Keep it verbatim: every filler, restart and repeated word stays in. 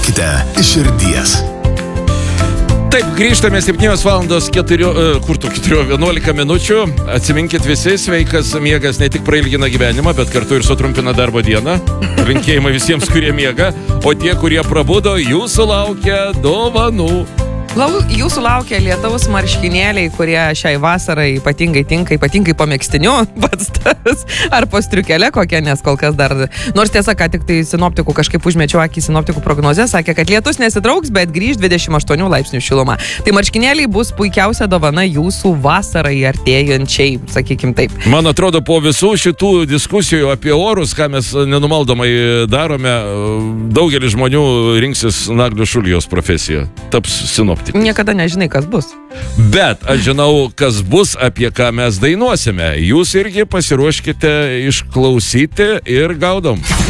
Keliaukite iš širdies. Taip, grįžtame septynios valandos keturi, uh, kur tu keturi vienuolika minučių. Atsiminkit visi, sveikas miegas ne tik prailgina gyvenimą, bet kartu ir sutrumpina darbo dieną. Linkėjimai visiems, kurie miega, o tie, kurie prabudo, jūsų laukia dovanų. Lau, jūsų laukia lietaus marškinėliai, kurie šiai vasarai ypatingai tinka, ypatingai po megztiniu, pats tas, ar po striukelė kokia, nes kol kas dar, nors tiesa, ką tik tai sinoptikų kažkaip užmečiau akį sinoptikų prognozę, sakė, kad lietus nesitrauks, bet grįž dvidešimt aštuonių laipsnių šiluma. Tai marškinėliai bus puikiausia dovana jūsų vasarai artėjančiai, sakykim taip. Man atrodo, po visų šitų diskusijų apie orus, ką mes nenumaldomai darome, daugelis žmonių rinksis Naglio Šulijos profesiją, taps sinoptikų. Niekada nežinai, kas bus. Bet aš žinau, kas bus, apie ką mes dainuosime. Jūs irgi pasiruoškite išklausyti ir gaudom.